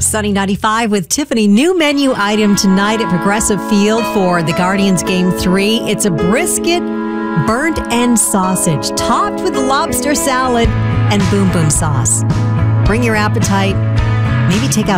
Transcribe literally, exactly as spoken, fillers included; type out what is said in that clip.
Sunny ninety-five with Tiffany. New menu item tonight at Progressive Field for the Guardians Game three. It's a brisket burnt end sausage topped with lobster salad and boom boom sauce. Bring your appetite. Maybe take out